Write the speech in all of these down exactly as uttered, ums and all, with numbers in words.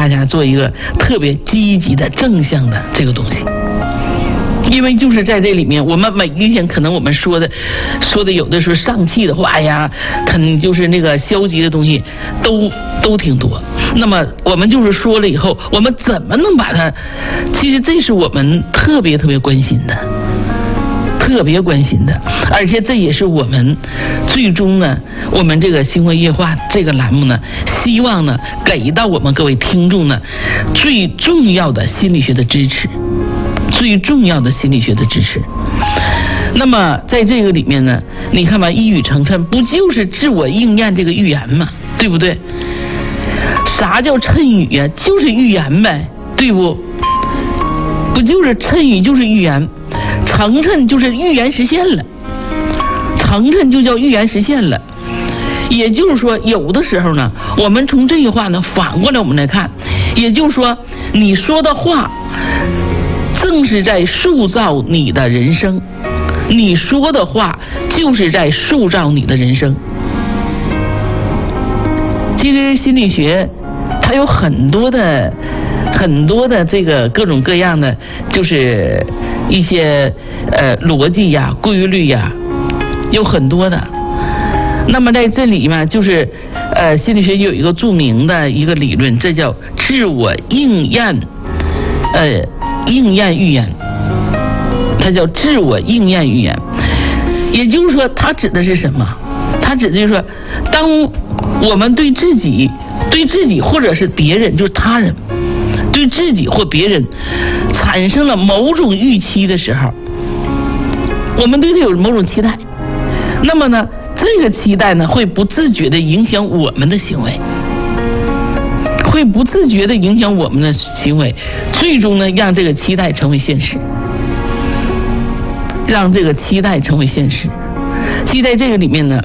大家做一个特别积极的正向的这个东西。因为就是在这里面，我们每一天可能我们说的说的有的时候上气的话呀，肯定就是那个消极的东西都都挺多。那么我们就是说了以后，我们怎么能把它，其实这是我们特别特别关心的，特别关心的，而且这也是我们最终呢，我们这个星汇夜话这个栏目呢，希望呢给到我们各位听众呢最重要的心理学的支持，最重要的心理学的支持。那么在这个里面呢，你看吧，一语成谶，不就是自我应验这个预言吗？对不对？啥叫谶语呀？就是预言呗，对不？不就是谶语就是预言，成谶就是预言实现了，成谶就叫预言实现了。也就是说，有的时候呢，我们从这句话呢反过来我们来看，也就是说，你说的话正是在塑造你的人生，你说的话就是在塑造你的人生。其实心理学它有很多的很多的这个各种各样的，就是一些呃逻辑呀、规律呀，有很多的。那么在这里面，就是呃心理学有一个著名的一个理论，这叫自我应验，呃应验预言，它叫自我应验预言。也就是说，它指的是什么？它指的就是说，当我们对自己、对自己或者是别人，就是他人，对自己或别人产生了某种预期的时候，我们对他有某种期待，那么呢，这个期待呢，会不自觉地影响我们的行为，会不自觉地影响我们的行为，最终呢，让这个期待成为现实，让这个期待成为现实。其实在这个里面呢，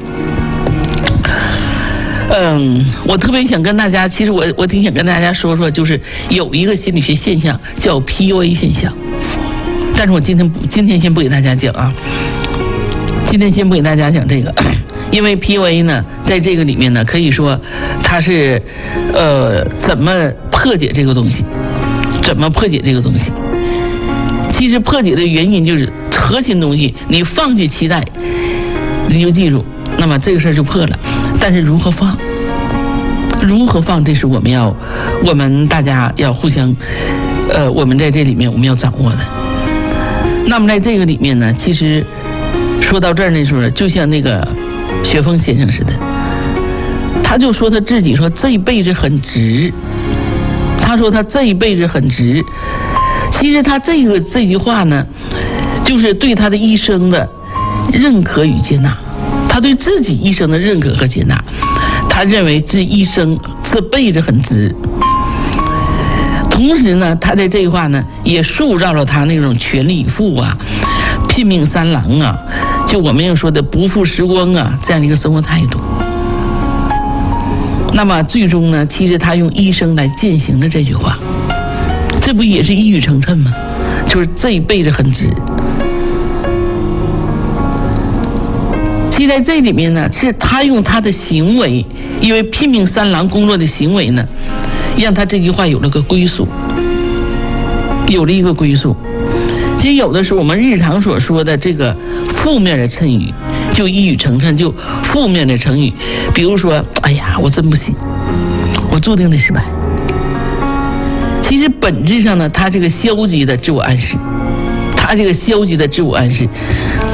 嗯，我特别想跟大家，其实我我挺想跟大家说说，就是有一个心理学现象叫 P U A 现象，但是我今天不，今天先不给大家讲啊，今天先不给大家讲这个，因为 P U A 呢，在这个里面呢，可以说它是呃怎么破解这个东西，怎么破解这个东西。其实破解的原因就是核心东西，你放弃期待，你就记住，那么这个事儿就破了。但是如何放，如何放，这是我们要，我们大家要互相，呃，我们在这里面我们要掌握的。那么在这个里面呢，其实说到这儿那时候，就像那个雪峰先生似的，他就说他自己说这一辈子很值，他说他这一辈子很值。其实他这个这句话呢，就是对他的一生的认可与接纳，他对自己一生的认可和接纳，他认为这一生这辈子很值。同时呢，他在这句话呢，也塑造了他那种全力以赴啊、拼命三郎啊，就我们要说的不负时光啊，这样的一个生活态度。那么最终呢，其实他用一生来践行了这句话，这不也是一语成谶吗？就是这一辈子很值。其实在这里面呢，是他用他的行为，因为拼命三郎工作的行为呢，让他这句话有了个归宿，有了一个归宿。其实有的时候我们日常所说的这个负面的谶语，就一语成谶，就负面的成语，比如说，哎呀，我真不行，我注定得失败。其实本质上呢，他这个消极的自我暗示，他这个消极的自我暗示，